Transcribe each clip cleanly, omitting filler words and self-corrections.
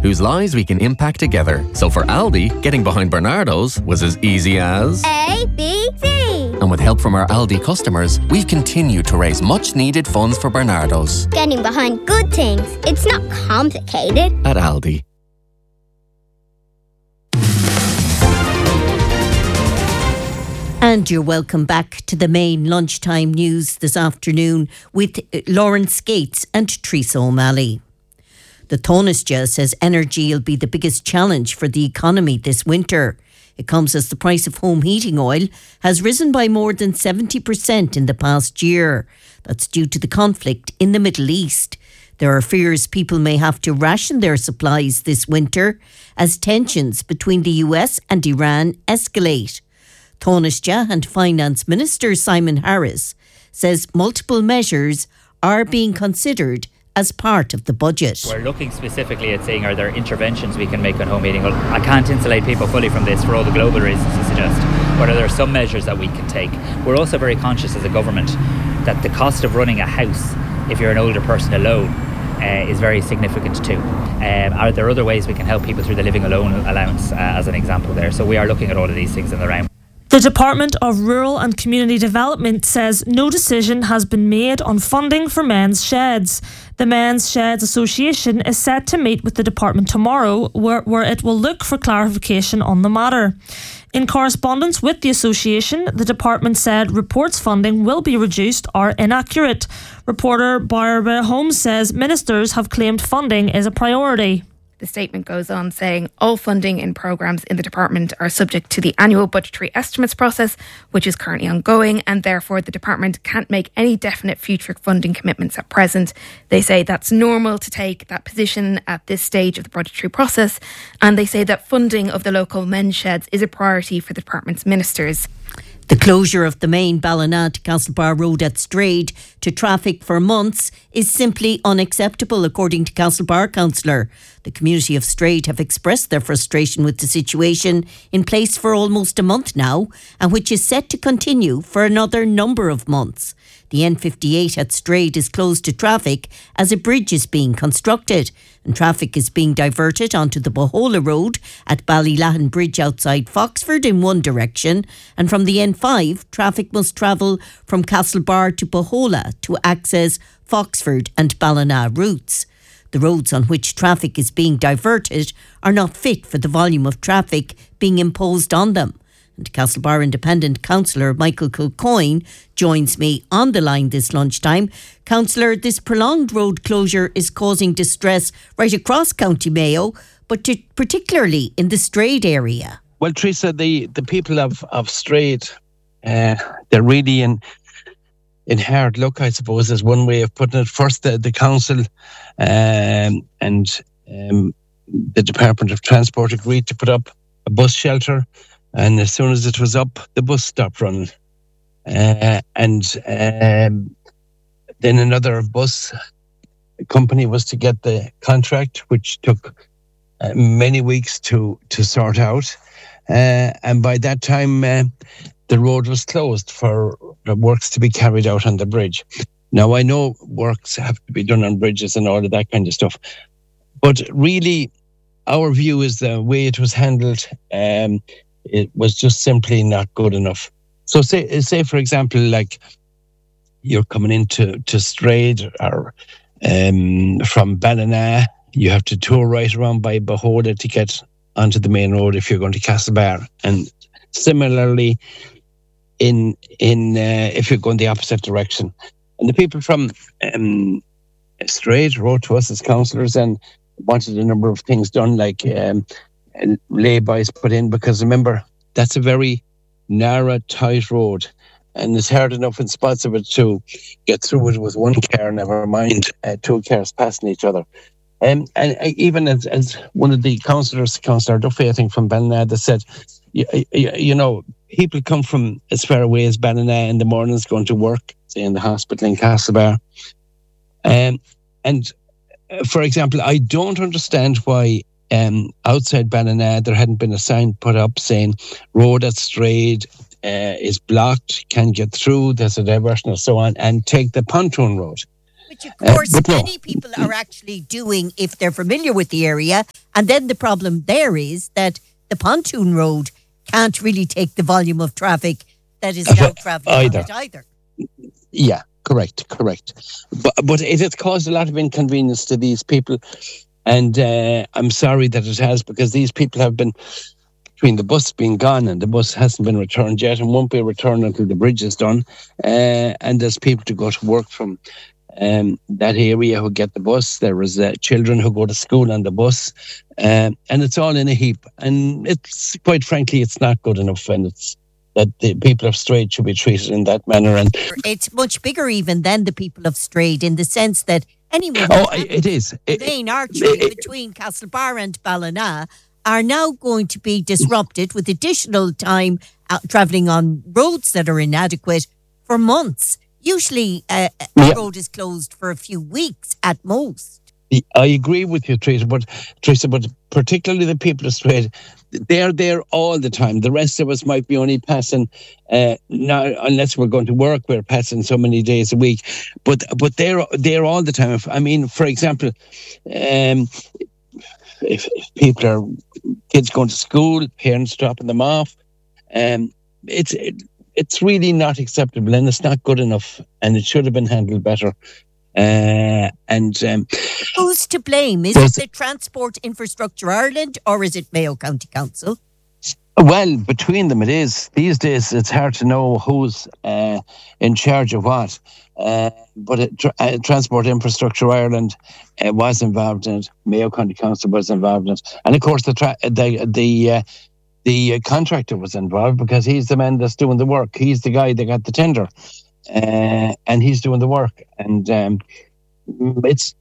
whose lives we can impact together. So for Aldi, getting behind Bernardo's was as easy as A, B, C. And with help from our Aldi customers, we've continued to raise much needed funds for Bernardo's. Getting behind good things. It's not complicated. At Aldi. And you're welcome back to the main lunchtime news this afternoon with Lawrence Gates and Teresa O'Malley. The Taoiseach says energy will be the biggest challenge for the economy this winter. It comes as the price of home heating oil has risen by more than 70% in the past year. That's due to the conflict in the Middle East. There are fears people may have to ration their supplies this winter as tensions between the US and Iran escalate. Taoiseach and Finance Minister Simon Harris says multiple measures are being considered as part of the budget. We're looking specifically at seeing are there interventions we can make on home heating. Well, I can't insulate people fully from this for all the global reasons you suggest, but are there some measures that we can take? We're also very conscious as a government that the cost of running a house, if you're an older person alone, is very significant too. Are there other ways we can help people through the living alone allowance as an example there? So we are looking at all of these things in the round. The Department of Rural and Community Development says no decision has been made on funding for men's sheds. The Men's Sheds Association is set to meet with the department tomorrow where it will look for clarification on the matter. In correspondence with the association, the department said reports funding will be reduced or inaccurate. Reporter Barbara Holmes says ministers have claimed funding is a priority. The statement goes on saying all funding in programmes in the department are subject to the annual budgetary estimates process, which is currently ongoing, and therefore the department can't make any definite future funding commitments at present. They say that's normal to take that position at this stage of the budgetary process, and they say that funding of the local men's sheds is a priority for the department's ministers. The closure of the main Ballina to Castlebar Road at Strade to traffic for months is simply unacceptable, according to Castlebar councillor. The community of Strade have expressed their frustration with the situation in place for almost a month now, and which is set to continue for another number of months. The N58 at Strade is closed to traffic as a bridge is being constructed, and traffic is being diverted onto the Bohola Road at Ballylahan Bridge outside Foxford in one direction, and from the N5 traffic must travel from Castlebar to Bohola to access Foxford and Ballina routes. The roads on which traffic is being diverted are not fit for the volume of traffic being imposed on them. And Castlebar Independent Councillor Michael Kilcoyne joins me on the line this lunchtime. Councillor, this prolonged road closure is causing distress right across County Mayo, but particularly in the Strade area. Well, Teresa, the people of Strade, they're really in hard luck, I suppose, is one way of putting it. First, the council and the Department of Transport agreed to put up a bus shelter. And as soon as it was up, the bus stopped running. And then another bus company was to get the contract, which took many weeks to sort out. And by that time, the road was closed for works to be carried out on the bridge. Now, I know works have to be done on bridges and all of that kind of stuff. But really, our view is the way it was handled, it was just simply not good enough. So say for example, like you're coming into Strade or from Ballina, you have to tour right around by Bohola to get onto the main road if you're going to Castlebar. And similarly, if you're going the opposite direction. And the people from Strade wrote to us as councillors and wanted a number of things done, like lay-bys put in, because remember, that's a very narrow, tight road, and it's hard enough in spots of it to get through it with one car, never mind two cars passing each other. And even as one of the councillors, Councillor Duffy, I think from Ballina, said, you know, people come from as far away as Ballina in the mornings going to work, say in the hospital in Castlebar. And for example, I don't understand why outside Ballina there hadn't been a sign put up saying road at Strade is blocked, can't get through, there's a diversion and so on, and take the pontoon road. Which, of course, but no. many people are actually doing if they're familiar with the area. And then the problem there is that the pontoon road can't really take the volume of traffic that is now travelling on it either. Yeah, correct. But it has caused a lot of inconvenience to these people. And I'm sorry that it has, because these people have been, between the bus being gone and the bus hasn't been returned yet and won't be returned until the bridge is done. And there's people to go to work from that area who get the bus. There is children who go to school on the bus. And it's all in a heap. And it's, quite frankly, it's not good enough. And it's that the people of Strade should be treated in that manner. And it's much bigger even than the people of Strade, in the sense that anyone it is. Lane archery between Castlebar and Ballina are now going to be disrupted with additional time travelling on roads that are inadequate for months. Usually a road is closed for a few weeks at most. I agree with you, Teresa, but particularly the people of Strade, they're there all the time. The rest of us might be only passing, now, unless we're going to work, we're passing so many days a week. But they're all the time. I mean, for example, if people are kids going to school, parents dropping them off, it's really not acceptable, and it's not good enough, and it should have been handled better. Who's to blame? Is it the Transport Infrastructure Ireland or is it Mayo County Council? Well, between them it is. These days it's hard to know who's in charge of what. But Transport Infrastructure Ireland was involved in it. Mayo County Council was involved in it. And of course the contractor was involved, because he's the man that's doing the work. He's the guy that got the tender. And he's doing the work, and it's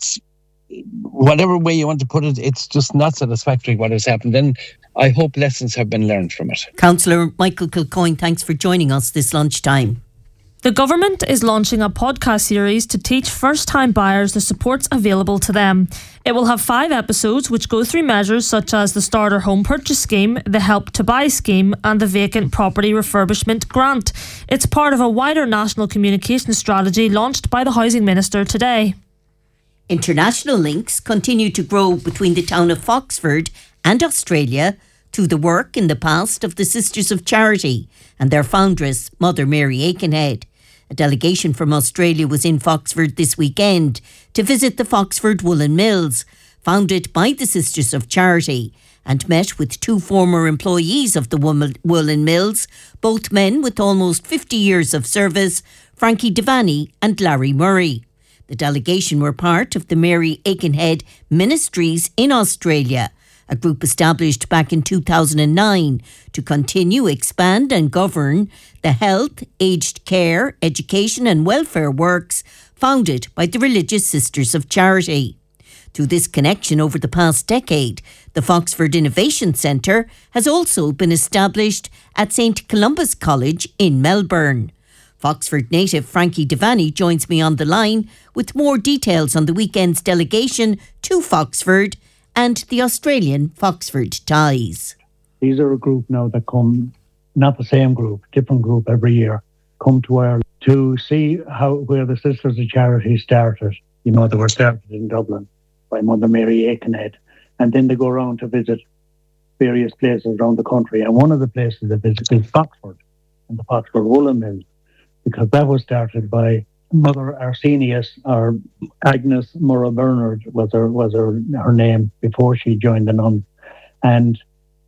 whatever way you want to put it, it's just not satisfactory what has happened, and I hope lessons have been learned from it. Councillor Michael Kilcoyne, thanks for joining us this lunchtime. The government is launching a podcast series to teach first-time buyers the supports available to them. It will have 5 episodes which go through measures such as the Starter Home Purchase Scheme, the Help to Buy Scheme and the Vacant Property Refurbishment Grant. It's part of a wider national communication strategy launched by the Housing Minister today. International links continue to grow between the town of Foxford and Australia through the work in the past of the Sisters of Charity and their foundress, Mother Mary Aikenhead. A delegation from Australia was in Foxford this weekend to visit the Foxford Woolen Mills, founded by the Sisters of Charity, and met with 2 former employees of the Woolen Mills, both men with almost 50 years of service, Frankie Devaney and Larry Murray. The delegation were part of the Mary Aikenhead Ministries in Australia, a group established back in 2009 to continue, expand and govern the health, aged care, education and welfare works founded by the Religious Sisters of Charity. Through this connection over the past decade, the Foxford Innovation Centre has also been established at St Columba's College in Melbourne. Foxford native Frankie Devaney joins me on the line with more details on the weekend's delegation to Foxford and the Australian Foxford ties. These are a group now that come, not the same group, different group every year, come to Ireland to see where the Sisters of Charity started. You know, they were started in Dublin by Mother Mary Aikenhead. And then they go around to visit various places around the country. And one of the places they visit is Foxford, and the Foxford Woolen Mills, because that was started by Mother Arsenius, or Agnes Murrah Bernard was her name before she joined the nuns. And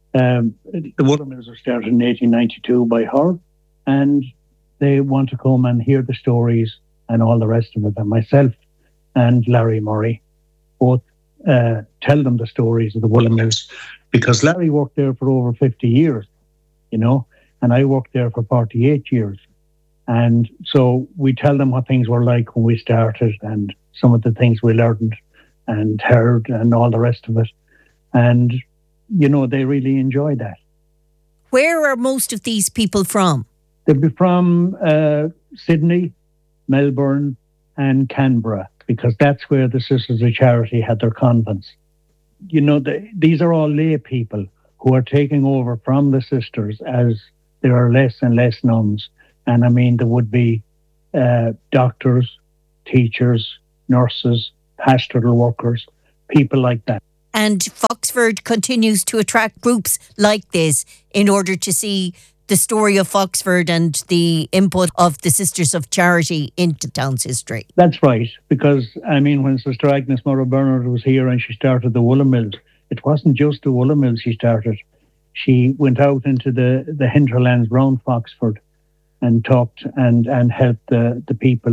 the Woolen Mills were started in 1892 by her, and they want to come and hear the stories and all the rest of it. And myself and Larry Murray both tell them the stories of the Woolen Mills, because Larry worked there for over 50 years, you know, and I worked there for 48 years. And so we tell them what things were like when we started and some of the things we learned and heard and all the rest of it. And, you know, they really enjoy that. Where are most of these people from? They'll be from Sydney, Melbourne and Canberra, because that's where the Sisters of Charity had their convents. You know, these are all lay people who are taking over from the sisters as there are less and less nuns. And I mean, there would be doctors, teachers, nurses, pastoral workers, people like that. And Foxford continues to attract groups like this in order to see the story of Foxford and the input of the Sisters of Charity into town's history. That's right, because, I mean, when Sister Agnes Murrow Bernard was here and she started the Woolen Mills, it wasn't just the Woolen Mills she started. She went out into the hinterlands around Foxford and talked and helped the people,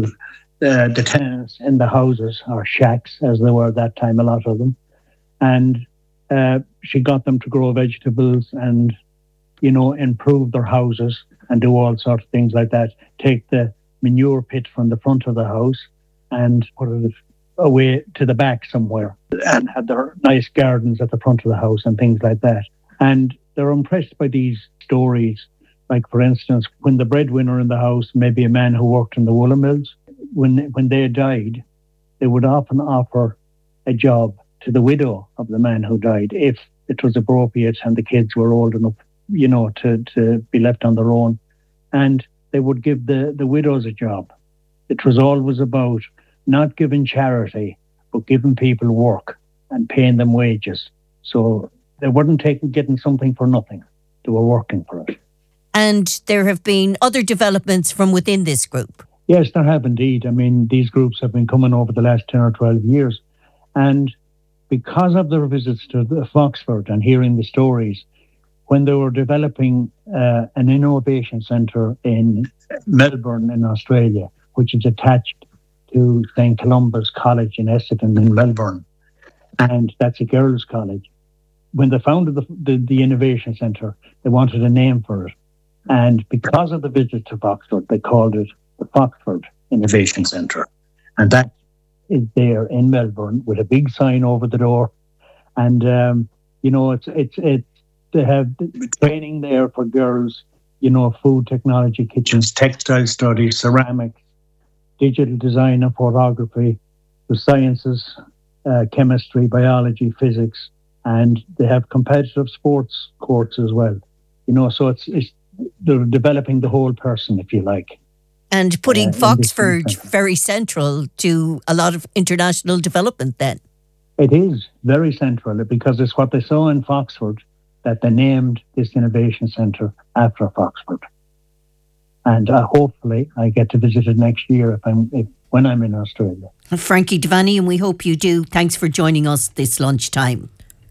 the tenants in the houses, or shacks as they were at that time, a lot of them. And she got them to grow vegetables and, you know, improve their houses and do all sorts of things like that. Take the manure pit from the front of the house and put it away to the back somewhere, and had their nice gardens at the front of the house and things like that. And they're impressed by these stories. Like, for instance, when the breadwinner in the house, maybe a man who worked in the Woolen Mills, when they died, they would often offer a job to the widow of the man who died, if it was appropriate and the kids were old enough, you know, to be left on their own. And they would give the widows a job. It was always about not giving charity, but giving people work and paying them wages. So they weren't getting something for nothing. They were working for it. And there have been other developments from within this group. Yes, there have indeed. I mean, these groups have been coming over the last 10 or 12 years. And because of their visits to Foxford and hearing the stories, when they were developing an innovation centre in Melbourne in Australia, which is attached to St. Columba's College in Essendon in Melbourne, and that's a girls' college. When they founded the innovation centre, they wanted a name for it. And because of the visit to Foxford, they called it the Foxford Innovation Centre. And that is there in Melbourne with a big sign over the door. And, you know, they have training there for girls, you know, food technology, kitchens, textile studies, ceramics, digital design and photography, the sciences, chemistry, biology, physics, and they have competitive sports courts as well. You know, so they're developing the whole person, if you like. And putting Foxford very central to a lot of international development then. It is very central because it's what they saw in Foxford that they named this innovation centre after Foxford. And hopefully I get to visit it next year when I'm in Australia. Frankie Devaney, and we hope you do. Thanks for joining us this lunchtime.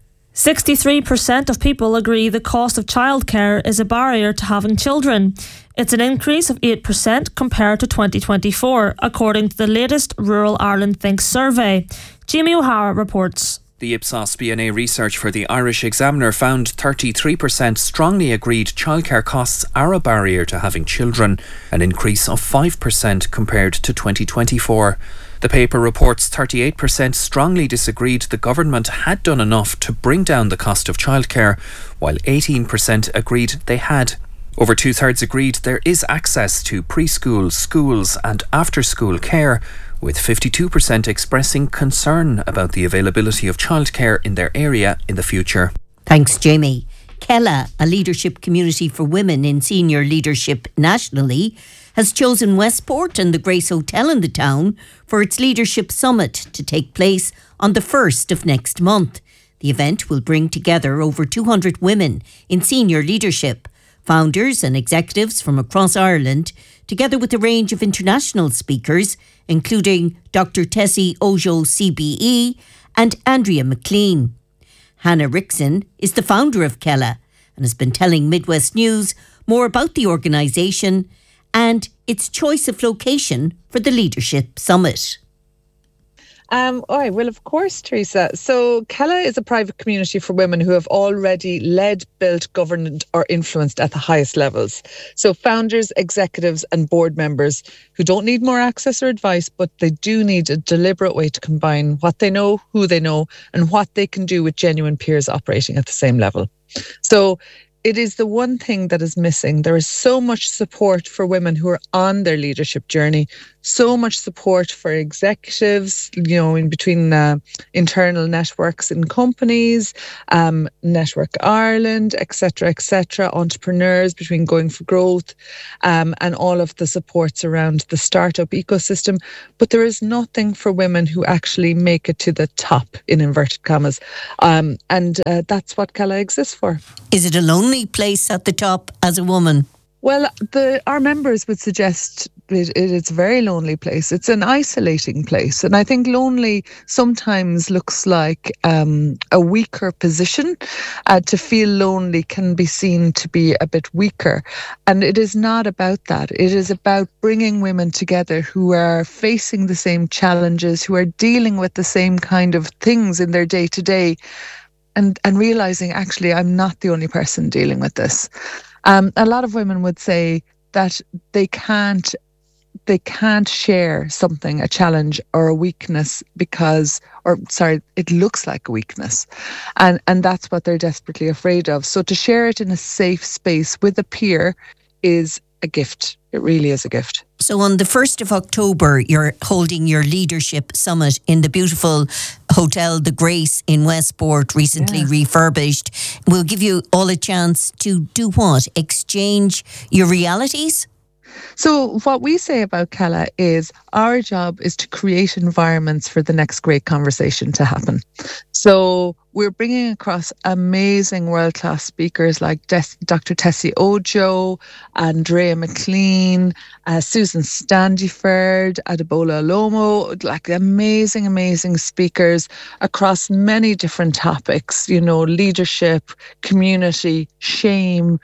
63% of people agree the cost of childcare is a barrier to having children. It's an increase of 8% compared to 2024, according to the latest Rural Ireland Thinks survey. Jamie O'Hara reports. The Ipsos BNA research for the Irish Examiner found 33% strongly agreed childcare costs are a barrier to having children, an increase of 5% compared to 2024. The paper reports 38% strongly disagreed the government had done enough to bring down the cost of childcare, while 18% agreed they had. Over two-thirds agreed there is access to preschool, schools and after-school care, with 52% expressing concern about the availability of childcare in their area in the future. Thanks, Jamie. Kella, a leadership community for women in senior leadership nationally, has chosen Westport and the Grace Hotel in the town for its leadership summit to take place on the 1st of next month. The event will bring together over 200 women in senior leadership, founders and executives from across Ireland, together with a range of international speakers, including Dr. Tessie Ojo CBE and Andrea McLean. Hannah Rickson is the founder of Kella and has been telling Midwest News more about the organisation and its choice of location for the Leadership Summit. Well, of course, Teresa. So Kella is a private community for women who have already led, built, governed or influenced at the highest levels. So founders, executives and board members who don't need more access or advice, but they do need a deliberate way to combine what they know, who they know and what they can do with genuine peers operating at the same level. So it is the one thing that is missing. There is so much support for women who are on their leadership journey, so much support for executives, in between internal networks in companies, Network Ireland, etc., entrepreneurs between Going for Growth, and all of the supports around the startup ecosystem. But there is nothing for women who actually make it to the top, in inverted commas. And that's what Kela exists for. Is it a lonely place at the top as a woman? Well, our members would suggest it's a very lonely place. It's an isolating place. And I think lonely sometimes looks like a weaker position. To feel lonely can be seen to be a bit weaker. And it is not about that. It is about bringing women together who are facing the same challenges, who are dealing with the same kind of things in their day-to-day, and realising, actually, I'm not the only person dealing with this. A lot of women would say that they can't share something, a challenge or a weakness it looks like a weakness. And that's what they're desperately afraid of. So to share it in a safe space with a peer is a gift. It really is a gift. So on the 1st of October, you're holding your leadership summit in the beautiful Hotel The Grace in Westport, recently refurbished. We'll give you all a chance to do what? Exchange your realities? So what we say about Kela is our job is to create environments for the next great conversation to happen. So we're bringing across amazing world-class speakers like Dr. Tessie Ojo, Andrea McLean, Susan Standiford, Adebola Olomo, like amazing speakers across many different topics, leadership, community, shame,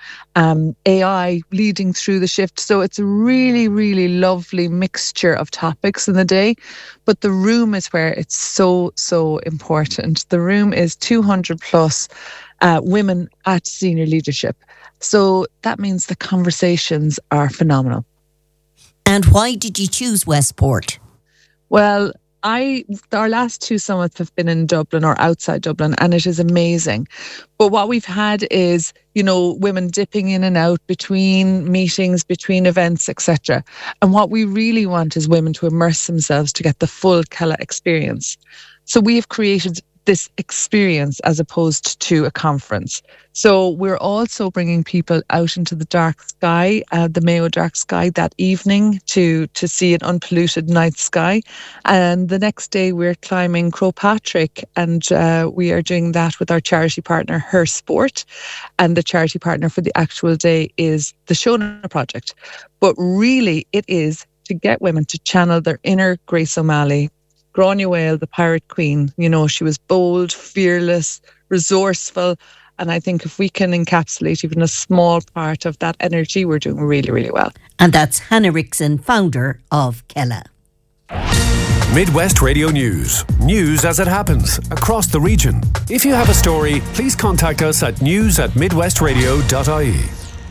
AI leading through the shift. So it's a really, really lovely mixture of topics in the day. But the room is where it's so, so important. The room is 200 plus women at senior leadership. So that means the conversations are phenomenal. And why did you choose Westport? Well, our last two summits have been in Dublin or outside Dublin, and it is amazing. But what we've had is, women dipping in and out between meetings, between events, etc. And what we really want is women to immerse themselves to get the full Kela experience. So we have created this experience as opposed to a conference. So we're also bringing people out into the dark sky, the Mayo dark sky that evening to see an unpolluted night sky. And the next day we're climbing Croagh Patrick, and we are doing that with our charity partner, Her Sport. And the charity partner for the actual day is the Shona Project. But really it is to get women to channel their inner Grace O'Malley. Granuaile, the pirate queen, she was bold, fearless, resourceful. And I think if we can encapsulate even a small part of that energy, we're doing really, really well. And that's Hannah Rickson, founder of Kela. Midwest Radio News. News as it happens across the region. If you have a story, please contact us at news@midwestradio.ie.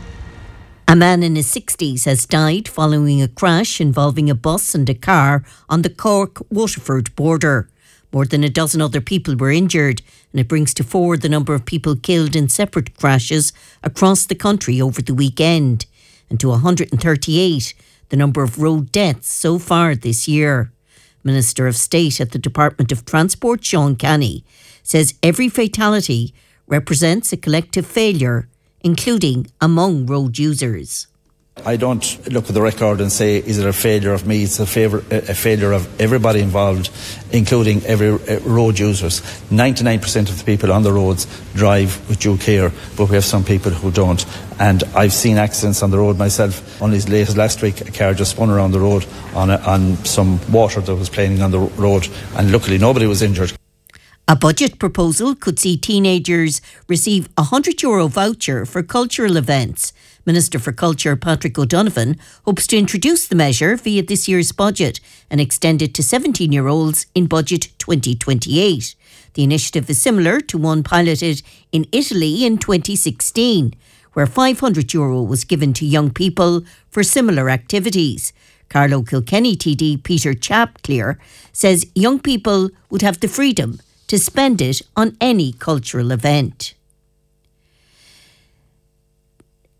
A man in his 60s has died following a crash involving a bus and a car on the Cork-Waterford border. More than a dozen other people were injured, and it brings to 4 the number of people killed in separate crashes across the country over the weekend, and to 138 the number of road deaths so far this year. Minister of State at the Department of Transport, Sean Canny, says every fatality represents a collective failure, including among road users. I don't look at the record and say, is it a failure of me? It's a failure of everybody involved, including every road users. 99% of the people on the roads drive with due care, but we have some people who don't. And I've seen accidents on the road myself. Only as late as last week, a car just spun around the road on some water that was playing on the road, and luckily nobody was injured. A budget proposal could see teenagers receive a €100 voucher for cultural events. Minister for Culture Patrick O'Donovan hopes to introduce the measure via this year's budget and extend it to 17-year-olds in Budget 2028. The initiative is similar to one piloted in Italy in 2016, where €500 was given to young people for similar activities. Carlow Kilkenny TD Peter Chapclear says young people would have the freedom to spend it on any cultural event.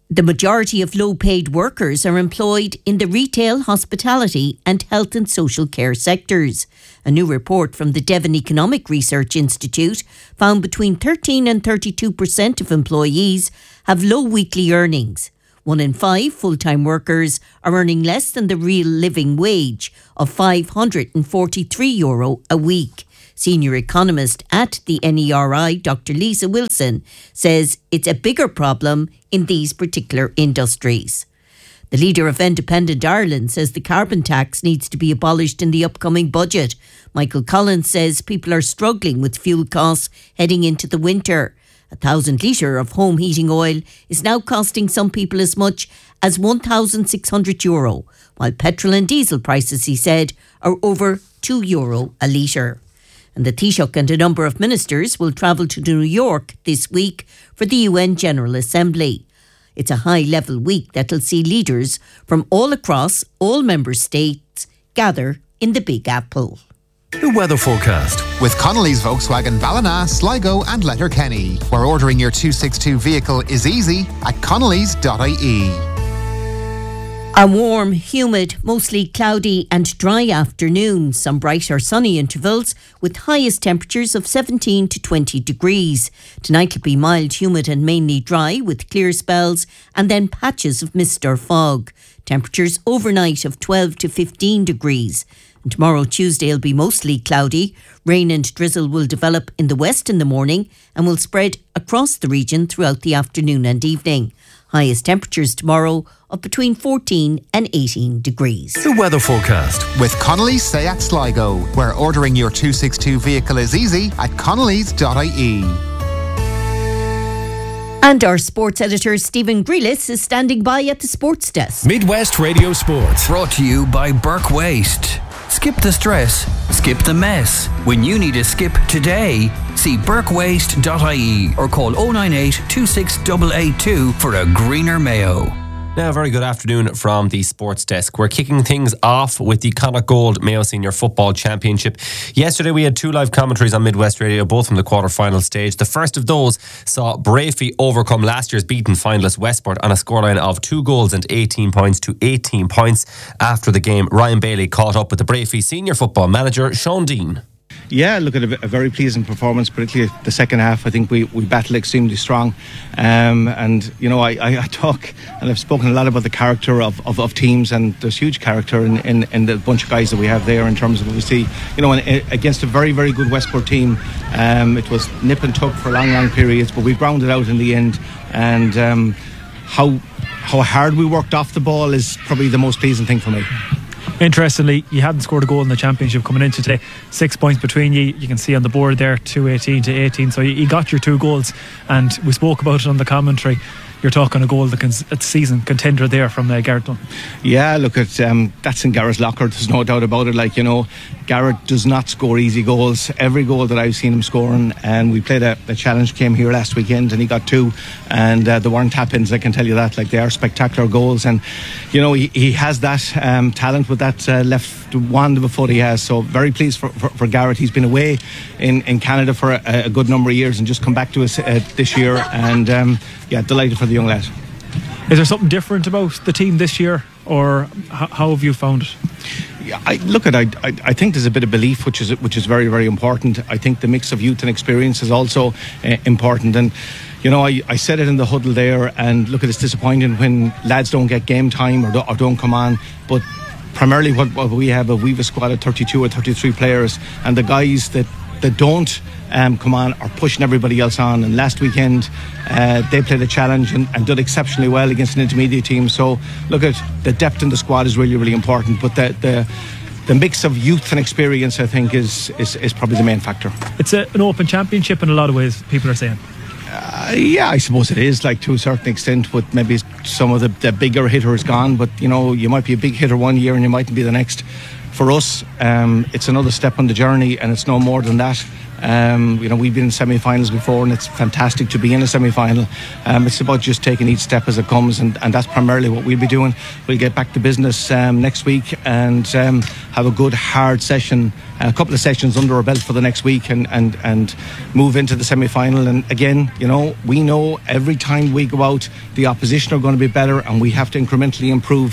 The majority of low-paid workers are employed in the retail, hospitality and health and social care sectors. A new report from the Devon Economic Research Institute found between 13 and 32% of employees have low weekly earnings. 1 in 5 full-time workers are earning less than the real living wage of €543 a week. Senior economist at the NERI, Dr. Lisa Wilson, says it's a bigger problem in these particular industries. The leader of Independent Ireland says the carbon tax needs to be abolished in the upcoming budget. Michael Collins says people are struggling with fuel costs heading into the winter. 1,000 litre of home heating oil is now costing some people as much as €1,600, while petrol and diesel prices, he said, are over €2 a litre. And the Taoiseach and a number of ministers will travel to New York this week for the UN General Assembly. It's a high-level week that'll see leaders from all across all member states gather in the Big Apple. The weather forecast with Connolly's Volkswagen Ballina, Sligo and Letterkenny, where ordering your 262 vehicle is easy at connellys.ie. A warm, humid, mostly cloudy and dry afternoon. Some bright or sunny intervals with highest temperatures of 17 to 20 degrees. Tonight will be mild, humid and mainly dry with clear spells and then patches of mist or fog. Temperatures overnight of 12 to 15 degrees. And tomorrow, Tuesday, will be mostly cloudy. Rain and drizzle will develop in the west in the morning and will spread across the region throughout the afternoon and evening. Highest temperatures tomorrow of between 14 and 18 degrees. The weather forecast with Connolly's Seat Sligo, where ordering your 262 vehicle is easy at connellys.ie. And our sports editor Stephen Grealis is standing by at the sports desk. Midwest Radio Sports. Brought to you by Burke Waste. Skip the stress, skip the mess. When you need a skip today, see burkewaste.ie or call 098 26882 for a greener Mayo. Now, a very good afternoon from the sports desk. We're kicking things off with the Connacht Gold Mayo Senior Football Championship. Yesterday we had 2 live commentaries on Midwest Radio, both from the quarter-final stage. The first of those saw Brafey overcome last year's beaten finalist Westport on a scoreline of 2 goals and 18 points to 18 points. After the game, Ryan Bailey caught up with the Brafey senior football manager, Sean Dean. Yeah, look at a very pleasing performance, particularly the second half. I think we battled extremely strong. And, you know, I talk, and I've spoken a lot about the character of teams, and there's huge character in the bunch of guys that we have there in terms of, obviously, you know, against a very, very good Westport team. It was nip and tuck for long periods, but we grounded out in the end. And how hard we worked off the ball is probably the most pleasing thing for me. Interestingly, you hadn't scored a goal in the championship coming into today. 6 points between you. You can see on the board there, 2-18 to 18. So you got your 2 goals, and we spoke about it on the commentary. You're talking a goal that can a season contender there from Garrett Dunn. Yeah, look at that's in Garrett's locker. There's no doubt about it. Like, you know, Garrett does not score easy goals. Every goal that I've seen him scoring, and we played a challenge game here last weekend, and he got 2, and there weren't tap-ins. I can tell you that. Like, they are spectacular goals, and you know he has that talent with that left wand of a foot he has. So very pleased for Garrett. He's been away in Canada for a good number of years and just come back to us this year, and yeah, delighted for the young lad. Is there something different about the team this year, or how have you found it? Yeah, I think there's a bit of belief, which is very, very important. I think the mix of youth and experience is also important. And you know, I said it in the huddle there, and look, it's disappointing when lads don't get game time or don't come on. But primarily, what we have a squad of 32 or 33 players, and the guys that don't come on are pushing everybody else on. And last weekend they played a challenge and did exceptionally well against an intermediate team. So look, at the depth in the squad is really, really important, but the mix of youth and experience, I think, is probably the main factor. It's an open championship in a lot of ways, people are saying. Yeah, I suppose it is, like, to a certain extent, with maybe some of the bigger hitters gone. But you know, you might be a big hitter one year and you mightn't be the next. For us, it's another step on the journey, and it's no more than that. We've been in semi-finals before, and it's fantastic to be in a semi-final. It's about just taking each step as it comes, and that's primarily what we'll be doing. We'll get back to business next week and have a good hard session, a couple of sessions under our belt for the next week, and move into the semi-final. And again, we know every time we go out, the opposition are going to be better, and we have to incrementally improve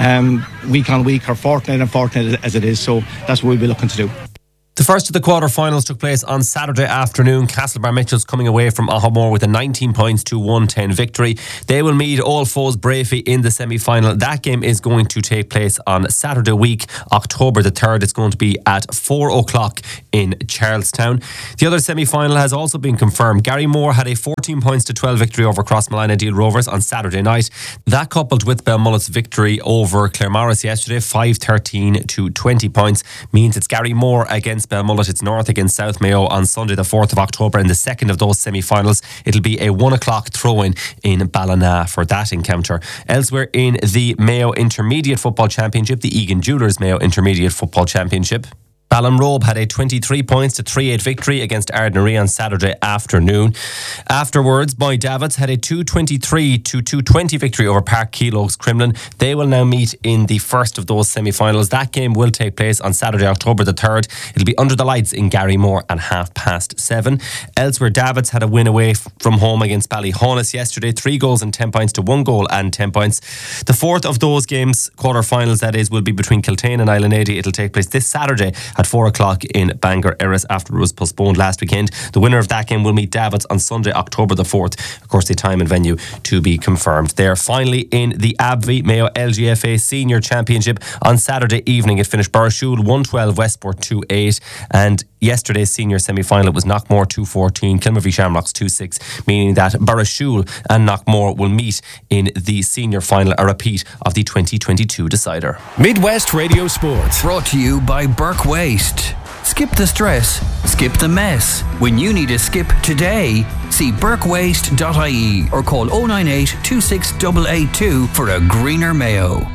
week on week, or fortnight on fortnight as it is. So that's what we'll be looking to do. The first of the quarter-finals took place on Saturday afternoon. Castlebar Mitchells coming away from Ahamore with a 19 points to 110 victory. They will meet Old Foes Brafey in the semi-final. That game is going to take place on Saturday week, October the 3rd. It's going to be at 4 o'clock in Charlestown. The other semi-final has also been confirmed. Gary Moore had a 14 points to 12 victory over Crossmolina Deal Rovers on Saturday night. That coupled with Belmullet's victory over Claremorris yesterday, 5-13 to 20 points, means it's Gary Moore against Belmullet. It's North against South Mayo on Sunday the 4th of October in the second of those semi-finals. It'll be a 1 o'clock throw-in in Ballina for that encounter. Elsewhere in the Mayo Intermediate Football Championship, the Egan Jewellers Mayo Intermediate Football Championship, Ballinrobe had a 23 points to 3-8 victory against Ardnaree on Saturday afternoon. Afterwards, Boy Davits had a 223 to 220 victory over Park Keeloaks Crumlin. They will now meet in the first of those semi-finals. That game will take place on Saturday, October the 3rd. It'll be under the lights in Garrymore at 7:30. Elsewhere, Davits had a win away from home against Ballyhonus yesterday. 3 goals and 10 points to 1 goal and 10 points. The fourth of those games, quarter-finals that is, will be between Kiltane and Islandady. It'll take place this Saturday at 4 o'clock in Bangor Erris after it was postponed last weekend. The winner of that game will meet Davits on Sunday, October the 4th. Of course, the time and venue to be confirmed there. Finally, in the Abvie Mayo LGFA Senior Championship on Saturday evening, it finished Burrishoole 112, Westport 2-8, and yesterday's senior semi-final, it was Knockmore 2-14, Kilmavie Shamrocks 2-6, meaning that Burrishoole and Knockmore will meet in the senior final, a repeat of the 2022 decider. Midwest Radio Sports. Brought to you by Burke Waste. Skip the stress, skip the mess. When you need a skip today, see burkewaste.ie or call 098 26882 for a greener Mayo.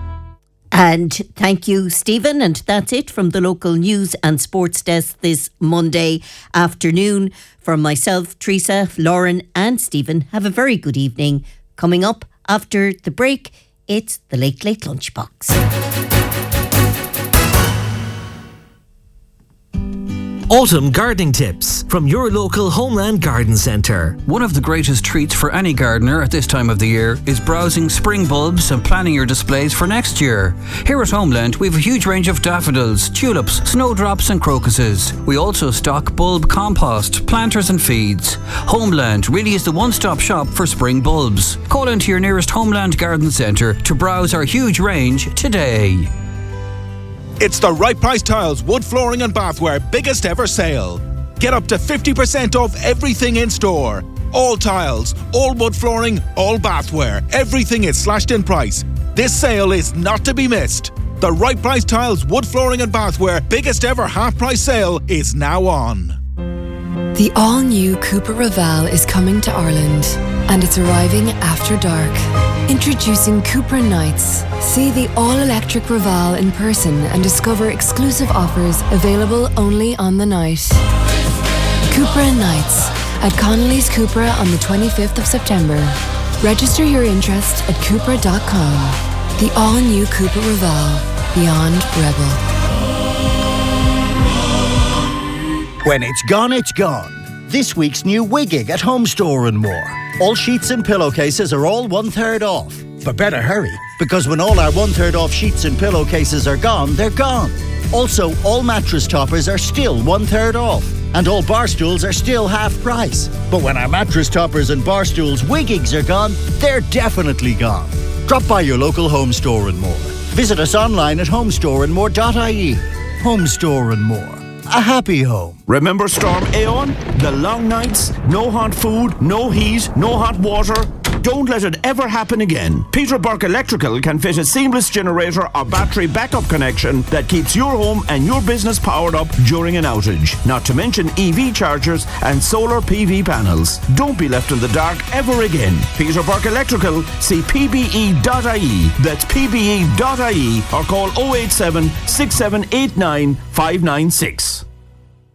And thank you, Stephen. And that's it from the local news and sports desk this Monday afternoon. From myself, Teresa, Lauren and Stephen, have a very good evening. Coming up after the break, it's the Late Late Lunchbox. Autumn gardening tips from your local Homeland Garden Centre. One of the greatest treats for any gardener at this time of the year is browsing spring bulbs and planning your displays for next year. Here at Homeland, we have a huge range of daffodils, tulips, snowdrops and crocuses. We also stock bulb compost, planters and feeds. Homeland really is the one-stop shop for spring bulbs. Call into your nearest Homeland Garden Centre to browse our huge range today. It's the Right Price Tiles wood flooring and bathware biggest ever sale. Get up to 50% off everything in store. All tiles, all wood flooring, all bathware. Everything is slashed in price. This sale is not to be missed. The Right Price Tiles wood flooring and bathware biggest ever half price sale is now on. The all-new Cupra Raval is coming to Ireland, and it's arriving after dark. Introducing Cupra Nights. See the all-electric Raval in person and discover exclusive offers available only on the night. Cupra Nights at Connolly's Cupra on the 25th of September. Register your interest at Cupra.com. The all-new Cupra Raval. Beyond Rebel. When it's gone, it's gone. This week's new Wigging at Home Store and More. All sheets and pillowcases are all 1/3 off. But better hurry, because when all our 1/3 off sheets and pillowcases are gone, they're gone. Also, all mattress toppers are still 1/3 off. And all bar stools are still half price. But when our mattress toppers and bar stools Wiggings are gone, they're definitely gone. Drop by your local Home Store and More. Visit us online at homestoreandmore.ie. Home Store and More. A happy home. Remember Storm Aeon? The long nights, no hot food, no heat, no hot water. Don't let it ever happen again. Peter Burke Electrical can fit a seamless generator or battery backup connection that keeps your home and your business powered up during an outage. Not to mention EV chargers and solar PV panels. Don't be left in the dark ever again. Peter Burke Electrical, see pbe.ie. That's pbe.ie or call 087 6789 596.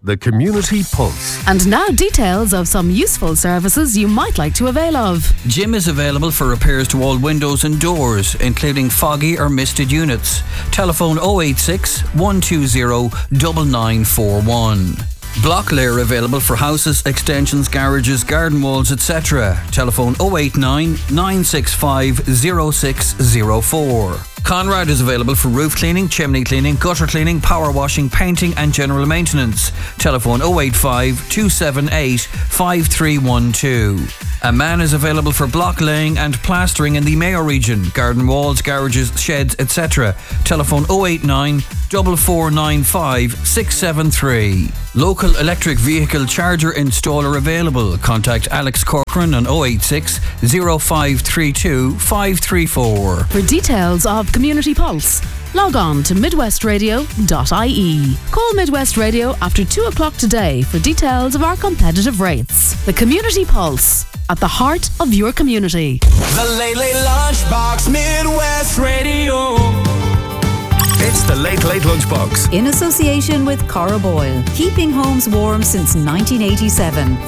the Community Pulse. And now details of some useful services you might like to avail of. Jim is available for repairs to all windows and doors, including foggy or misted units. Telephone 086 120 9941. Block layer available for houses, extensions, garages, garden walls, etc. Telephone 089 965 0604. Conrad is available for roof cleaning, chimney cleaning, gutter cleaning, power washing, painting and general maintenance. Telephone 085 278 5312. A man is available for block laying and plastering in the Mayo region, garden walls, garages, sheds, etc. Telephone 089 4495 673. Local electric vehicle charger installer available. Contact Alex Corcoran on 086 0532 534. For details of Community Pulse, log on to midwestradio.ie. Call Midwest Radio after 2 o'clock today for details of our competitive rates. The Community Pulse, at the heart of your community. The Late Late Lunchbox, Midwest Radio. It's the Late Late Lunchbox. In association with Cora Boyle, keeping homes warm since 1987.